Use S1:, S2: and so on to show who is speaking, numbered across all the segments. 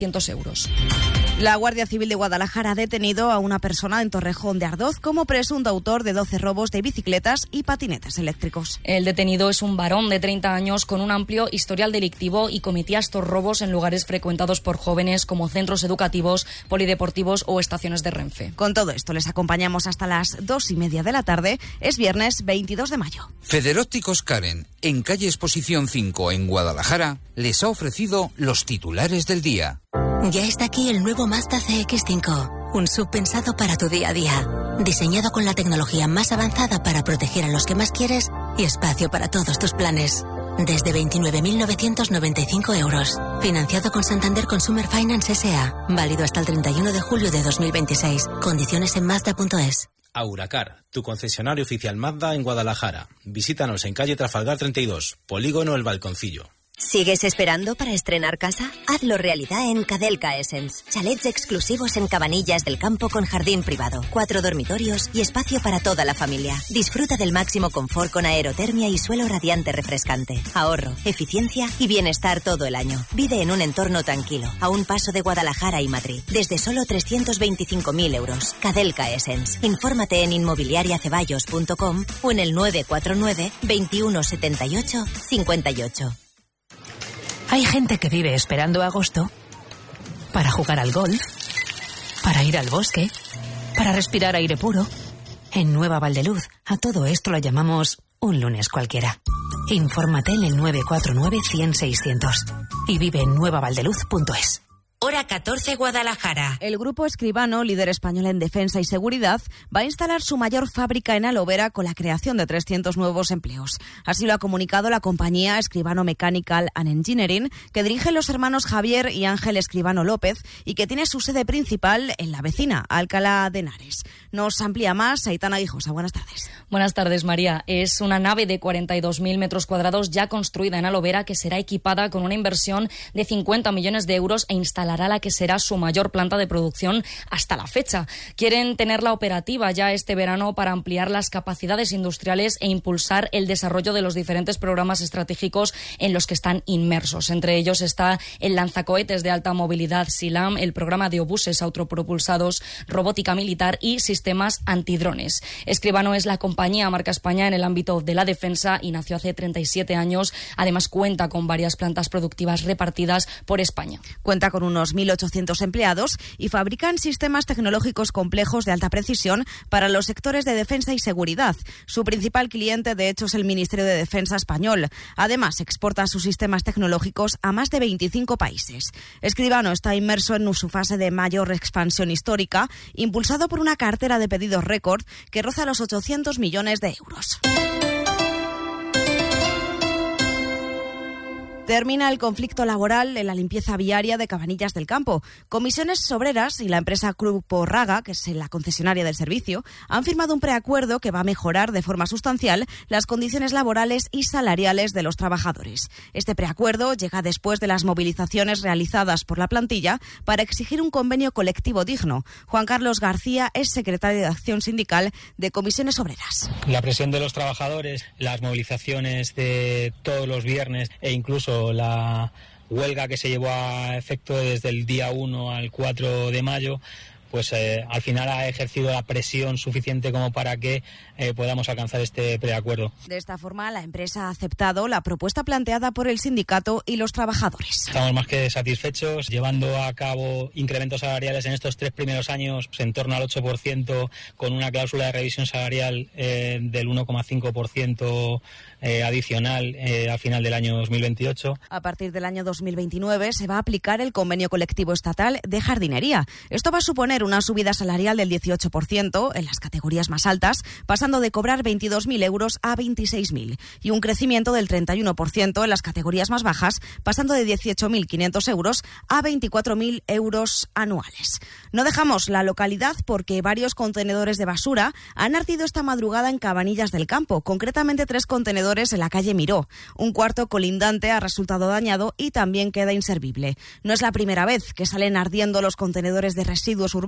S1: euros.
S2: La Guardia Civil de Guadalajara ha detenido a una persona en Torrejón de Ardoz como presunto autor de 12 robos de bicicletas y patinetes eléctricos.
S1: El detenido es un varón de 30 años con un amplio historial delictivo y cometía estos robos en lugares frecuentados por jóvenes como centros educativos, polideportivos o estaciones de Renfe.
S2: Con todo esto les acompañamos hasta las 2:30 de la tarde. Es viernes 22 de mayo.
S3: Federópticos Karen, en calle Exposición 5 en Guadalajara, les ha ofrecido los titulares del día.
S4: Ya está aquí el nuevo Mazda CX-5, un SUV pensado para tu día a día, diseñado con la tecnología más avanzada para proteger a los que más quieres y espacio para todos tus planes. Desde 29.995 euros, financiado con Santander Consumer Finance S.A., válido hasta el 31 de julio de 2026. Condiciones en Mazda.es.
S5: Auracar, tu concesionario oficial Mazda en Guadalajara. Visítanos en calle Trafalgar 32, Polígono El Balconcillo.
S6: ¿Sigues esperando para estrenar casa? Hazlo realidad en Cadelca Essence. Chalets exclusivos en Cabanillas del Campo con jardín privado, 4 dormitorios y espacio para toda la familia. Disfruta del máximo confort con aerotermia y suelo radiante refrescante. Ahorro, eficiencia y bienestar todo el año. Vive en un entorno tranquilo, a un paso de Guadalajara y Madrid. Desde solo 325.000 euros. Cadelca Essence. Infórmate en inmobiliariaceballos.com o en el 949 21 78 58.
S7: Hay gente que vive esperando agosto para jugar al golf, para ir al bosque, para respirar aire puro. En Nueva Valdeluz, a todo esto lo llamamos un lunes cualquiera. Infórmate en el 949 100 600 y vive en nuevavaldeluz.es.
S6: Hora 14 Guadalajara.
S2: El grupo Escribano, líder español en defensa y seguridad, va a instalar su mayor fábrica en Alovera con la creación de 300 nuevos empleos. Así lo ha comunicado la compañía Escribano Mechanical and Engineering, que dirigen los hermanos Javier y Ángel Escribano López y que tiene su sede principal en la vecina, Alcalá de Henares. Nos amplía más Aitana Guijosa. Buenas tardes.
S1: Buenas tardes, María. Es una nave de 42.000 metros cuadrados ya construida en Alovera que será equipada con una inversión de 50 millones de euros e instalará la que será su mayor planta de producción hasta la fecha. Quieren tenerla operativa ya este verano para ampliar las capacidades industriales e impulsar el desarrollo de los diferentes programas estratégicos en los que están inmersos. Entre ellos está el lanzacohetes de alta movilidad SILAM, el programa de obuses autopropulsados, robótica militar y sistemas antidrones. Escribano es la compañía marca España en el ámbito de la defensa y nació hace 37 años. Además cuenta con varias plantas productivas repartidas por España.
S2: Cuenta con unos 1.800 empleados y fabrican sistemas tecnológicos complejos de alta precisión para los sectores de defensa y seguridad. Su principal cliente, de hecho, es el Ministerio de Defensa español. Además, exporta sus sistemas tecnológicos a más de 25 países. Escribano está inmerso en su fase de mayor expansión histórica, impulsado por una cartera de pedidos récord que roza los 800 millones de euros. Termina el conflicto laboral en la limpieza viaria de Cabanillas del Campo. Comisiones Obreras y la empresa Grupo Raga, que es la concesionaria del servicio, han firmado un preacuerdo que va a mejorar de forma sustancial las condiciones laborales y salariales de los trabajadores. Este preacuerdo llega después de las movilizaciones realizadas por la plantilla para exigir un convenio colectivo digno. Juan Carlos García es secretario de Acción Sindical de Comisiones Obreras.
S8: La presión de los trabajadores, las movilizaciones de todos los viernes e incluso la huelga que se llevó a efecto desde el día 1 al 4 de mayo, pues al final ha ejercido la presión suficiente como para que podamos alcanzar este preacuerdo.
S2: De esta forma, la empresa ha aceptado la propuesta planteada por el sindicato y los trabajadores.
S8: Estamos más que satisfechos, llevando a cabo incrementos salariales en estos 3 primeros años en torno al 8%, con una cláusula de revisión salarial del 1,5% adicional al final del año 2028.
S2: A partir del año 2029 se va a aplicar el convenio colectivo estatal de jardinería. Esto va a suponer una subida salarial del 18% en las categorías más altas, pasando de cobrar 22.000 euros a 26.000, y un crecimiento del 31% en las categorías más bajas, pasando de 18.500 euros a 24.000 euros anuales. No dejamos la localidad porque varios contenedores de basura han ardido esta madrugada en Cabanillas del Campo, concretamente 3 contenedores en la calle Miró. Un cuarto colindante ha resultado dañado y también queda inservible. No es la primera vez que salen ardiendo los contenedores de residuos urbanos.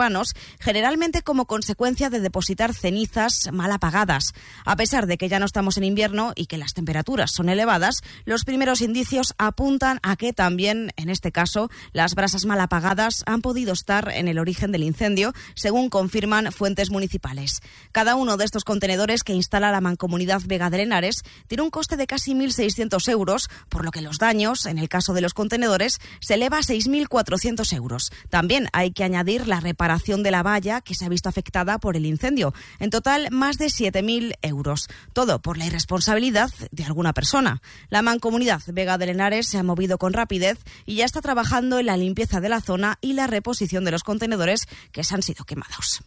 S2: urbanos, generalmente como consecuencia de depositar cenizas mal apagadas. A pesar de que ya no estamos en invierno y que las temperaturas son elevadas, los primeros indicios apuntan a que también, en este caso, las brasas mal apagadas han podido estar en el origen del incendio, según confirman fuentes municipales. Cada uno de estos contenedores que instala la Mancomunidad Vega de Henares tiene un coste de casi 1.600 euros, por lo que los daños, en el caso de los contenedores, se eleva a 6.400 euros. También hay que añadir la reparación de la valla que se ha visto afectada por el incendio. En total, más de 7.000 euros. Todo por la irresponsabilidad de alguna persona. La Mancomunidad Vega de Henares se ha movido con rapidez y ya está trabajando en la limpieza de la zona y la reposición de los contenedores que se han sido quemados.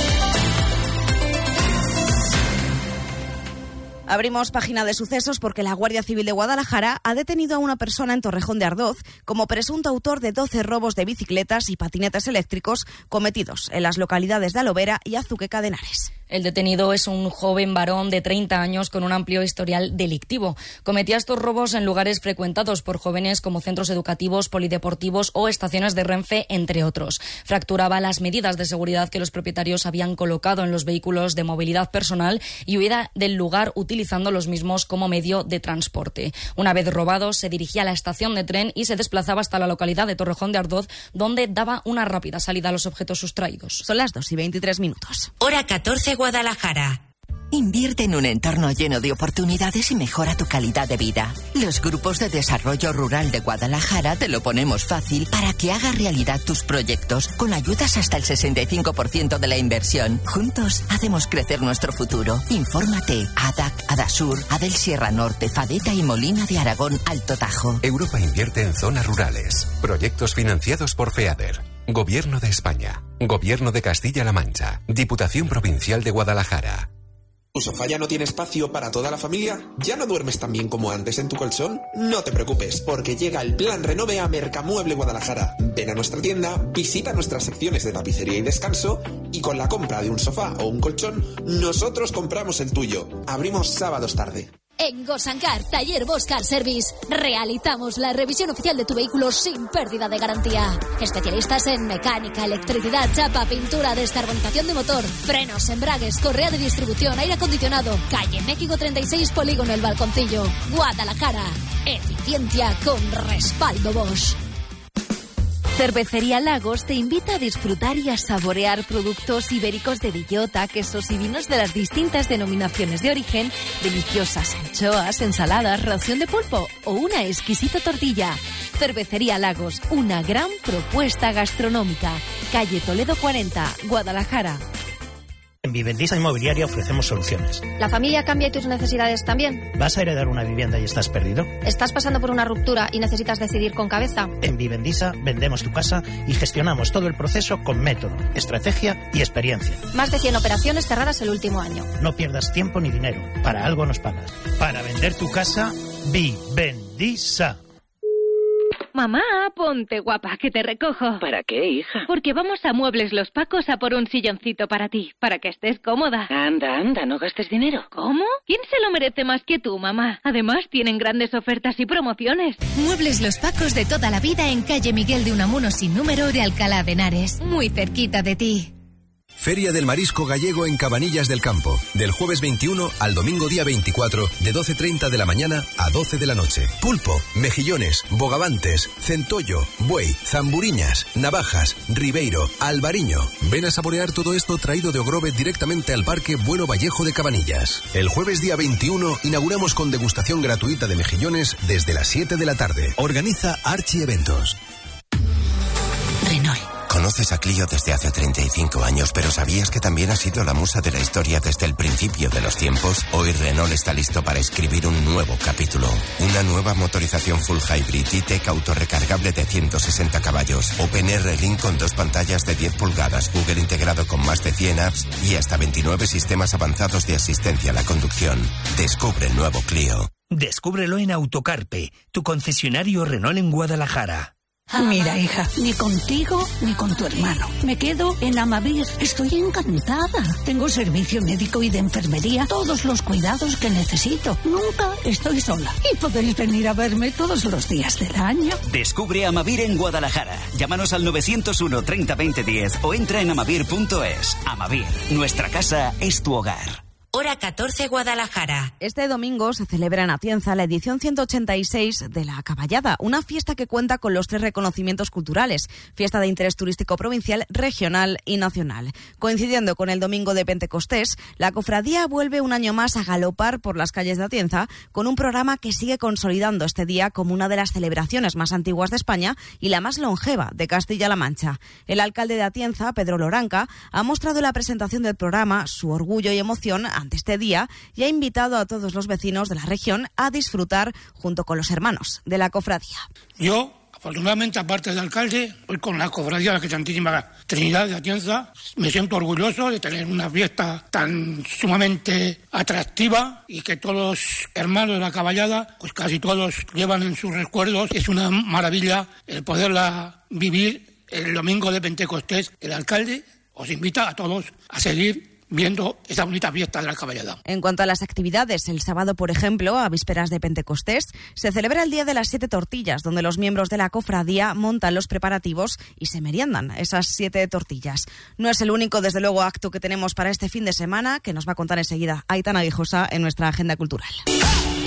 S2: Abrimos página de sucesos porque la Guardia Civil de Guadalajara ha detenido a una persona en Torrejón de Ardoz como presunto autor de 12 robos de bicicletas y patinetes eléctricos cometidos en las localidades de Alovera y Azuqueca de Henares.
S1: El detenido es un joven varón de 30 años con un amplio historial delictivo. Cometía estos robos en lugares frecuentados por jóvenes como centros educativos, polideportivos o estaciones de Renfe, entre otros. Fracturaba las medidas de seguridad que los propietarios habían colocado en los vehículos de movilidad personal y huía del lugar utilizando los mismos como medio de transporte. Una vez robado, se dirigía a la estación de tren y se desplazaba hasta la localidad de Torrejón de Ardoz, donde daba una rápida salida a los objetos sustraídos.
S2: Son las 2:23.
S9: Hora 14, Guadalajara.
S10: Invierte en un entorno lleno de oportunidades y mejora tu calidad de vida. Los grupos de desarrollo rural de Guadalajara te lo ponemos fácil para que hagas realidad tus proyectos con ayudas hasta el 65% de la inversión. Juntos hacemos crecer nuestro futuro. Infórmate. ADAC, Adasur, Adel Sierra Norte, Fadeta y Molina de Aragón, Alto Tajo.
S11: Europa invierte en zonas rurales. Proyectos financiados por FEADER. Gobierno de España. Gobierno de Castilla-La Mancha. Diputación Provincial de Guadalajara.
S12: ¿Tu sofá ya no tiene espacio para toda la familia? ¿Ya no duermes tan bien como antes en tu colchón? No te preocupes, porque llega el Plan Renove a Mercamueble Guadalajara. Ven a nuestra tienda, visita nuestras secciones de tapicería y descanso y con la compra de un sofá o un colchón, nosotros compramos el tuyo. Abrimos sábados tarde.
S13: En Gosancar, Taller Bosch Car Service, realizamos la revisión oficial de tu vehículo sin pérdida de garantía. Especialistas en mecánica, electricidad, chapa, pintura, descarbonización de motor, frenos, embragues, correa de distribución, aire acondicionado. Calle México 36, Polígono El Balconcillo, Guadalajara. Eficiencia con respaldo Bosch.
S14: Cervecería Lagos te invita a disfrutar y a saborear productos ibéricos de bellota, quesos y vinos de las distintas denominaciones de origen, deliciosas anchoas, ensaladas, ración de pulpo o una exquisita tortilla. Cervecería Lagos, una gran propuesta gastronómica. Calle Toledo 40, Guadalajara.
S15: En Vivendisa Inmobiliaria ofrecemos soluciones.
S16: ¿La familia cambia y tus necesidades también?
S15: ¿Vas a heredar una vivienda y estás perdido?
S16: ¿Estás pasando por una ruptura y necesitas decidir con cabeza?
S15: En Vivendisa vendemos tu casa y gestionamos todo el proceso con método, estrategia y experiencia.
S16: Más de 100 operaciones cerradas el último año.
S15: No pierdas tiempo ni dinero. Para algo nos pagas. Para vender tu casa, Vivendisa.
S17: Mamá, ponte guapa, que te recojo.
S18: ¿Para qué, hija?
S17: Porque vamos a Muebles Los Pacos a por un silloncito para ti, para que estés cómoda.
S18: Anda, no gastes dinero.
S17: ¿Cómo? ¿Quién se lo merece más que tú, mamá? Además, tienen grandes ofertas y promociones.
S19: Muebles Los Pacos de toda la vida en calle Miguel de Unamuno sin número de Alcalá de Henares, muy cerquita de ti.
S20: Feria del Marisco Gallego en Cabanillas del Campo, del jueves 21 al domingo día 24, de 12:30 de la mañana a 12 de la noche. Pulpo, mejillones, bogavantes, centollo, buey, zamburiñas, navajas, ribeiro, albariño. Ven a saborear todo esto traído de Ogrove directamente al Parque Bueno Vallejo de Cabanillas. El jueves día 21 inauguramos con degustación gratuita de mejillones desde las 7 de la tarde. Organiza Archi Eventos.
S21: Renault. Conoces a Clio desde hace 35 años, pero ¿sabías que también ha sido la musa de la historia desde el principio de los tiempos? Hoy Renault está listo para escribir un nuevo capítulo. Una nueva motorización full hybrid E-Tech autorrecargable de 160 caballos. OpenR Link con 2 pantallas de 10 pulgadas, Google integrado con más de 100 apps y hasta 29 sistemas avanzados de asistencia a la conducción. Descubre el nuevo Clio.
S22: Descúbrelo en Autocarpe, tu concesionario Renault en Guadalajara.
S3: Mira, hija, ni contigo ni con tu hermano. Me quedo en Amavir. Estoy encantada. Tengo servicio médico y de enfermería, todos los cuidados que necesito. Nunca estoy sola. Y podéis venir a verme todos los días del año.
S22: Descubre Amavir en Guadalajara. Llámanos al 901 30 20 10 o entra en amavir.es. Amavir, nuestra casa es tu hogar.
S9: Hora 14, Guadalajara.
S2: Este domingo se celebra en Atienza la edición 186 de la Caballada, una fiesta que cuenta con los 3 reconocimientos culturales, fiesta de interés turístico provincial, regional y nacional. Coincidiendo con el domingo de Pentecostés, la cofradía vuelve un año más a galopar por las calles de Atienza con un programa que sigue consolidando este día como una de las celebraciones más antiguas de España y la más longeva de Castilla-La Mancha. El alcalde de Atienza, Pedro Loranca, ha mostrado en la presentación del programa su orgullo y emoción ante este día y ha invitado a todos los vecinos de la región a disfrutar junto con los hermanos de la cofradía.
S23: Yo, afortunadamente, aparte de alcalde, hoy con la cofradía de la Santísima Trinidad de Atienza, me siento orgulloso de tener una fiesta tan sumamente atractiva y que todos los hermanos de la Caballada, pues casi todos llevan en sus recuerdos. Es una maravilla el poderla vivir el domingo de Pentecostés. El alcalde os invita a todos a seguir viendo esa bonita fiesta de la Caballada.
S2: En cuanto a las actividades, el sábado, por ejemplo, a vísperas de Pentecostés, se celebra el Día de las 7 Tortillas, donde los miembros de la cofradía montan los preparativos y se meriendan esas 7 tortillas. No es el único, desde luego, acto que tenemos para este fin de semana, que nos va a contar enseguida Aitana Guijosa en nuestra agenda cultural.